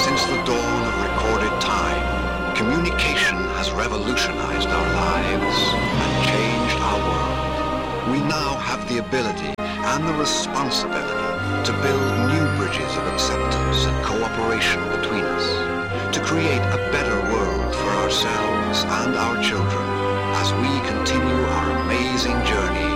Since the dawn of recorded time, communication has revolutionized our lives and changed our world. We now have the ability and the responsibility to build new bridges of acceptance and cooperation between us, to create a better world for ourselves and our children as we continue our amazing journey